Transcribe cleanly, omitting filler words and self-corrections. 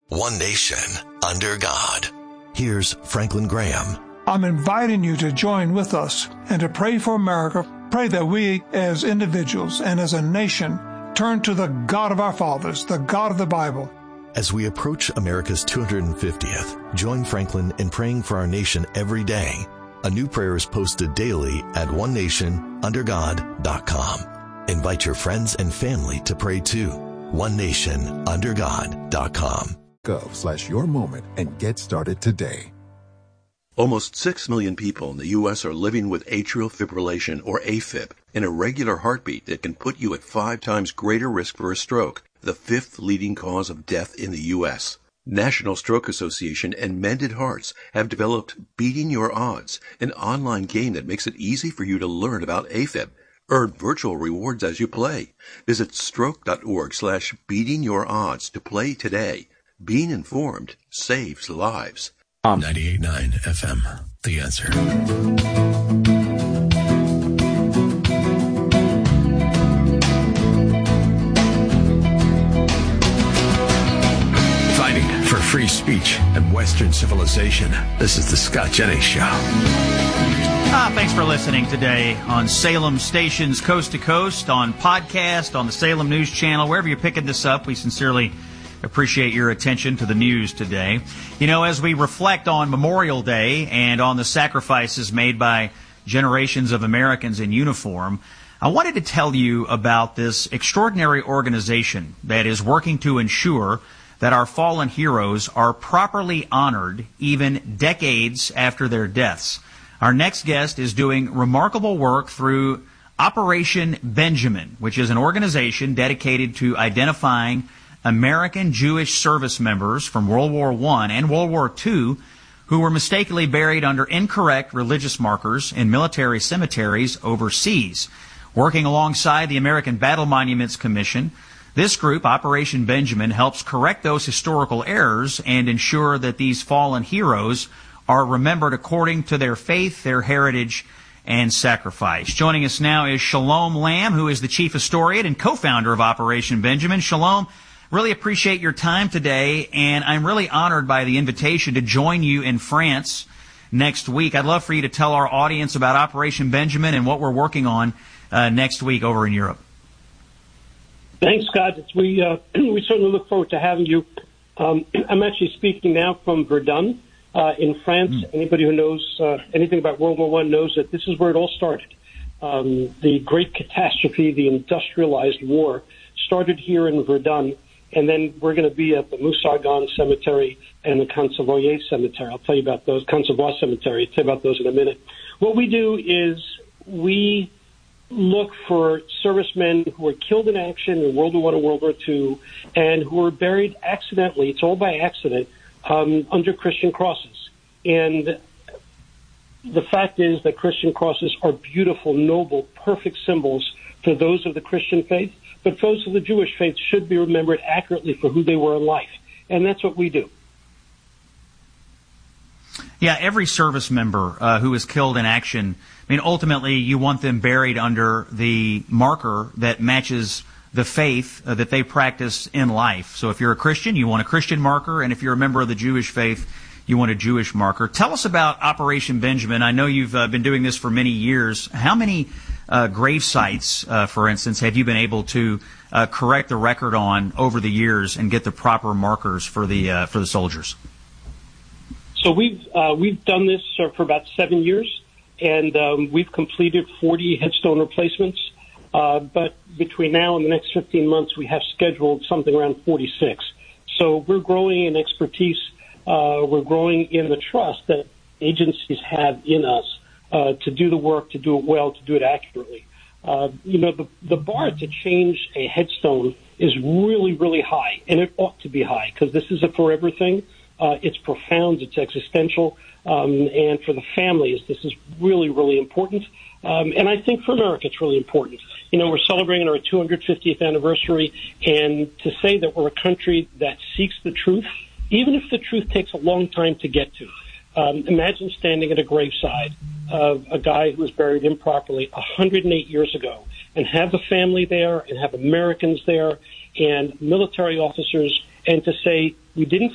One nation, under God. Here's Franklin Graham. I'm inviting you to join with us and to pray for America. Pray that we as individuals and as a nation turn to the God of our fathers, the God of the Bible. As we approach America's 250th, join Franklin in praying for our nation every day. A new prayer is posted daily at onenationundergod.com. Invite your friends and family to pray too. onenationundergod.com. Gov/your moment and get started today. Almost 6 million people in the U.S. are living with atrial fibrillation, or AFib, an irregular heartbeat that can put you at 5 times greater risk for a stroke, the 5th leading cause of death in the U.S. National Stroke Association and Mended Hearts have developed Beating Your Odds, an online game that makes it easy for you to learn about AFib. Earn virtual rewards as you play. Visit stroke.org/beatingyourodds to play today. Being informed saves lives. 98.9 FM, The Answer. Fighting for free speech and Western civilization. This is the Scott Jennings Show. Thanks for listening today on Salem Stations Coast to Coast, on podcast, on the Salem News Channel, wherever you're picking this up. We sincerely appreciate your attention to the news today. You know, as we reflect on Memorial Day and on the sacrifices made by generations of Americans in uniform, I wanted to tell you about this extraordinary organization that is working to ensure that our fallen heroes are properly honored even decades after their deaths. Our next guest is doing remarkable work through Operation Benjamin, which is an organization dedicated to identifying American Jewish service members from World War I and World War II who were mistakenly buried under incorrect religious markers in military cemeteries overseas. Working alongside the American Battle Monuments Commission, this group, Operation Benjamin, helps correct those historical errors and ensure that these fallen heroes are remembered according to their faith, their heritage, and sacrifice. Joining us now is Shalom Lamb, who is the chief historian and co-founder of Operation Benjamin. Shalom, really appreciate your time today, and I'm really honored by the invitation to join you in France next week. I'd love for you to tell our audience about Operation Benjamin and what we're working on next week over in Europe. Thanks, Scott. We certainly look forward to having you. I'm actually speaking now from Verdun in France. Anybody who knows anything about World War I knows that this is where it all started. The great catastrophe, the industrialized war, started here in Verdun, and then we're going to be at the Moussagon Cemetery and the Concavoyer Cemetery. I'll tell you about those, Concavoy Cemetery. I'll tell you about those in a minute. What we do is we look for servicemen who were killed in action in World War I and World War II and who were buried accidentally, it's all by accident, under Christian crosses. And the fact is that Christian crosses are beautiful, noble, perfect symbols for those of the Christian faith, but those of the Jewish faith should be remembered accurately for who they were in life. And that's what we do. Yeah, every service member who is killed in action, I mean, ultimately you want them buried under the marker that matches the faith that they practice in life. So if you're a Christian, you want a Christian marker, and if you're a member of the Jewish faith, you want a Jewish marker. Tell us about Operation Benjamin. I know you've been doing this for many years. How many grave sites, for instance, have you been able to correct the record on over the years and get the proper markers for the soldiers? So we've done this for about 7 years, and we've completed 40 headstone replacements. But between now and the next 15 months, we have scheduled something around 46. So we're growing in expertise. We're growing in the trust that agencies have in us to do the work, to do it well, to do it accurately. The bar to change a headstone is really, really high, and it ought to be high because this is a forever thing. It's profound, it's existential, and for the families, this is really, really important. And I think for America, it's really important. We're celebrating our 250th anniversary, and to say that we're a country that seeks the truth, even if the truth takes a long time to get to. Imagine standing at a graveside of a guy who was buried improperly 108 years ago and have the family there and have Americans there and military officers, and to say, we didn't